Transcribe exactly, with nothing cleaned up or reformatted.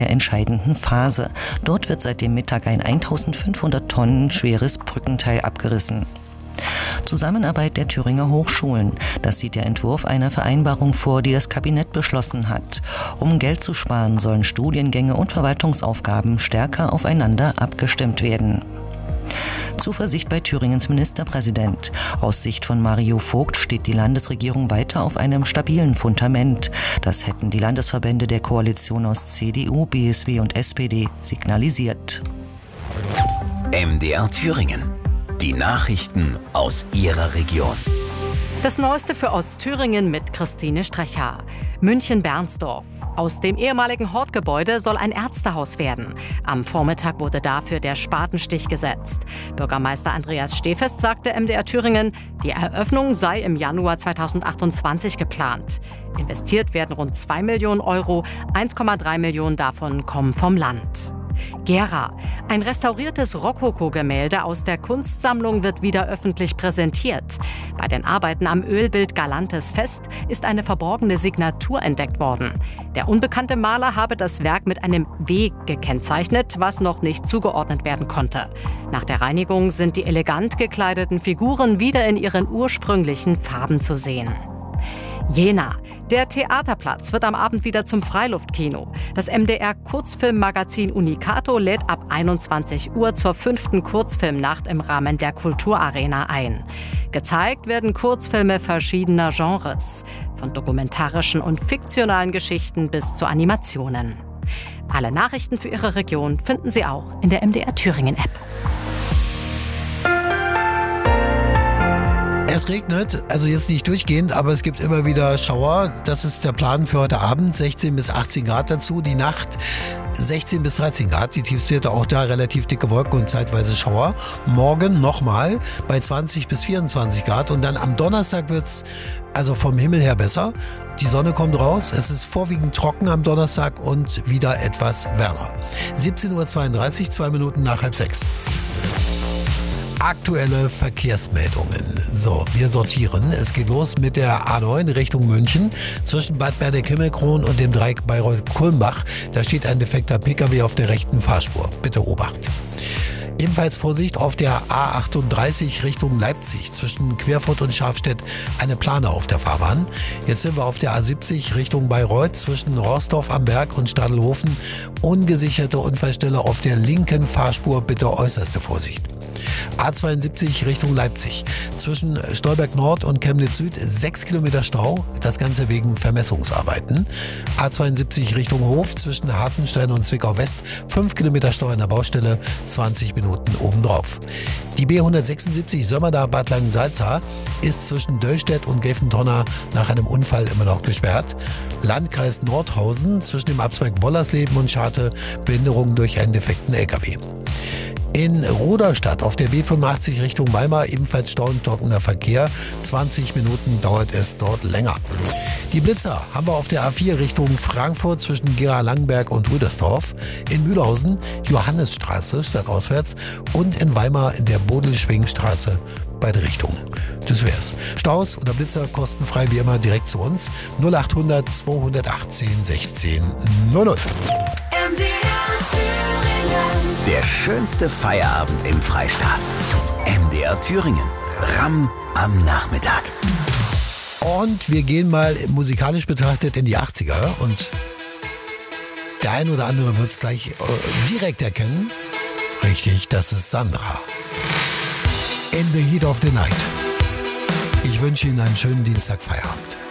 der entscheidenden Phase. Dort wird seit dem Mittag ein eintausendfünfhundert Tonnen schweres Brückenteil abgerissen. Zusammenarbeit der Thüringer Hochschulen. Das sieht der Entwurf einer Vereinbarung vor, die das Kabinett beschlossen hat. Um Geld zu sparen, sollen Studiengänge und Verwaltungsaufgaben stärker aufeinander abgestimmt werden. Zuversicht bei Thüringens Ministerpräsident. Aus Sicht von Mario Vogt steht die Landesregierung weiter auf einem stabilen Fundament. Das hätten die Landesverbände der Koalition aus C D U, B S W und S P D signalisiert. M D R Thüringen. Die Nachrichten aus Ihrer Region. Das Neueste für Ostthüringen mit Christine Strecher. München-Bernsdorf. Aus dem ehemaligen Hortgebäude soll ein Ärztehaus werden. Am Vormittag wurde dafür der Spatenstich gesetzt. Bürgermeister Andreas Stehfest sagte M D R Thüringen, die Eröffnung sei im Januar zweitausendachtundzwanzig geplant. Investiert werden rund zwei Millionen Euro, eins Komma drei Millionen davon kommen vom Land. Gera. Ein restauriertes Rokoko-Gemälde aus der Kunstsammlung wird wieder öffentlich präsentiert. Bei den Arbeiten am Ölbild Galantes Fest ist eine verborgene Signatur entdeckt worden. Der unbekannte Maler habe das Werk mit einem W gekennzeichnet, was noch nicht zugeordnet werden konnte. Nach der Reinigung sind die elegant gekleideten Figuren wieder in ihren ursprünglichen Farben zu sehen. Jena. Der Theaterplatz wird am Abend wieder zum Freiluftkino. Das M D R-Kurzfilmmagazin Unicato lädt ab einundzwanzig Uhr zur fünften Kurzfilmnacht im Rahmen der Kulturarena ein. Gezeigt werden Kurzfilme verschiedener Genres, von dokumentarischen und fiktionalen Geschichten bis zu Animationen. Alle Nachrichten für Ihre Region finden Sie auch in der M D R Thüringen-App. Es regnet, also jetzt nicht durchgehend, aber es gibt immer wieder Schauer. Das ist der Plan für heute Abend, sechzehn bis achtzehn Grad dazu. Die Nacht sechzehn bis dreizehn Grad, die Tiefstwerte auch da relativ dicke Wolken und zeitweise Schauer. Morgen nochmal bei zwanzig bis vierundzwanzig Grad und dann am Donnerstag wird's also vom Himmel her besser. Die Sonne kommt raus, es ist vorwiegend trocken am Donnerstag und wieder etwas wärmer. siebzehn Uhr zweiunddreißig, zwei Minuten nach halb sechs. Aktuelle Verkehrsmeldungen. So, wir sortieren. Es geht los mit der A neun Richtung München. Zwischen Bad Berdeck-Himmelkron und dem Dreieck Bayreuth-Kulmbach. Da steht ein defekter Pkw auf der rechten Fahrspur. Bitte Obacht. Ebenfalls Vorsicht auf der A achtunddreißig Richtung Leipzig. Zwischen Querfurt und Schafstedt eine Plane auf der Fahrbahn. Jetzt sind wir auf der A siebzig Richtung Bayreuth. Zwischen Rorsdorf am Berg und Stadelhofen. Ungesicherte Unfallstelle auf der linken Fahrspur. Bitte äußerste Vorsicht. A zweiundsiebzig Richtung Leipzig. Zwischen Stolberg Nord und Chemnitz Süd sechs Kilometer Stau. Das Ganze wegen Vermessungsarbeiten. A zweiundsiebzig Richtung Hof. Zwischen Hartenstein und Zwickau West fünf Kilometer Stau an der Baustelle. zwanzig Minuten obendrauf. Die B hundertsechsundsiebzig Sömmerda-Bad Langensalza ist zwischen Döllstedt und Gelfentonner nach einem Unfall immer noch gesperrt. Landkreis Nordhausen zwischen dem Abzweig Wollersleben und Scharte Behinderung durch einen defekten L K W. In Ruderstadt auf der B fünfundachtzig Richtung Weimar ebenfalls Stau und trockener Verkehr. zwanzig Minuten dauert es dort länger. Die Blitzer haben wir auf der A vier Richtung Frankfurt zwischen Gera-Langenberg und Rüdersdorf. In Mühlhausen Johannesstraße stadtauswärts und in Weimar in der Bodelschwingstraße beide Richtungen. Das wär's. Staus oder Blitzer kostenfrei wie immer direkt zu uns. null achthundert zweihundertachtzehn sechzehn null null. M D R Thüringen. Der schönste Feierabend im Freistaat. M D R Thüringen. Ramm am Nachmittag. Und wir gehen mal musikalisch betrachtet in die achtziger und der ein oder andere wird es gleich äh, direkt erkennen. Richtig, das ist Sandra. In the Heat of the Night. Ich wünsche Ihnen einen schönen Dienstag Feierabend.